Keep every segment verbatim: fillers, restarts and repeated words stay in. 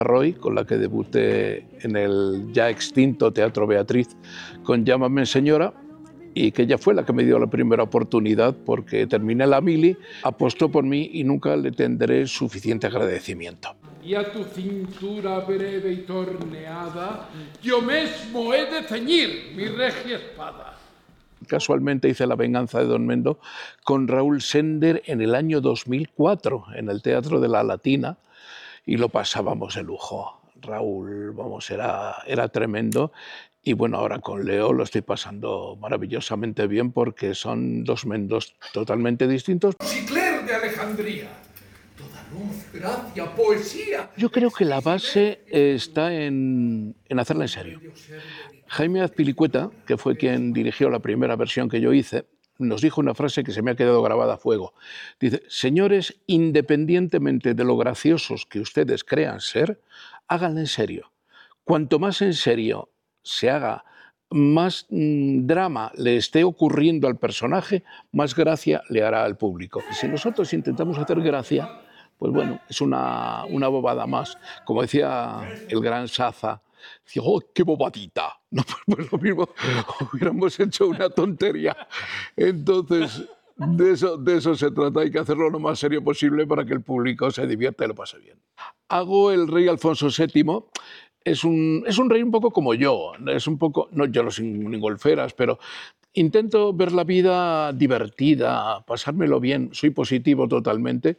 Roy, con la que debuté en el ya extinto Teatro Beatriz con Llámame Señora, y que ella fue la que me dio la primera oportunidad porque terminé la mili, apostó por mí y nunca le tendré suficiente agradecimiento. Y a tu cintura breve y torneada, yo mismo he de ceñir mi regia espada. Casualmente hice La venganza de Don Mendo con Raúl Sender en el año dos mil cuatro, en el Teatro de la Latina, y lo pasábamos de lujo. Raúl, vamos, era, era tremendo. Y bueno, ahora con Leo lo estoy pasando maravillosamente bien porque son dos Mendos totalmente distintos. Chicler de Alejandría. Toda luz, gracia, poesía. Yo creo que la base está en, en hacerla en serio. Jaime Azpilicueta, que fue quien dirigió la primera versión que yo hice, nos dijo una frase que se me ha quedado grabada a fuego. Dice: señores, independientemente de lo graciosos que ustedes crean ser, háganla en serio. Cuanto más en serio se haga, más mmm, drama le esté ocurriendo al personaje, más gracia le hará al público. Si nosotros intentamos hacer gracia, pues bueno, es una, una bobada más. Como decía el gran Saza, decía, ¡oh, qué bobadita! No, pues, pues lo mismo, hubiéramos hecho una tontería. Entonces, de eso, de eso se trata, hay que hacerlo lo más serio posible para que el público se divierta y lo pase bien. Hago el rey Alfonso séptimo, es un, es un rey un poco como yo, es un poco, no, yo no soy ni golferas, pero intento ver la vida divertida, pasármelo bien, soy positivo totalmente.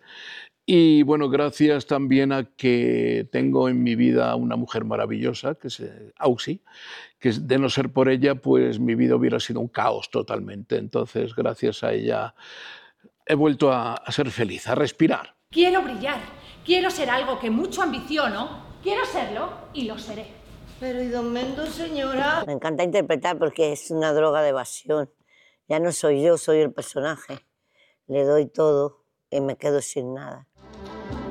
Y bueno, gracias también a que tengo en mi vida una mujer maravillosa, que es eh, Auxi, que de no ser por ella, pues mi vida hubiera sido un caos totalmente. Entonces, gracias a ella, he vuelto a, a ser feliz, a respirar. Quiero brillar, quiero ser algo que mucho ambiciono, quiero serlo y lo seré. Pero ¿y Don Mendo, señora? Me encanta interpretar porque es una droga de evasión. Ya no soy yo, soy el personaje. Le doy todo y me quedo sin nada.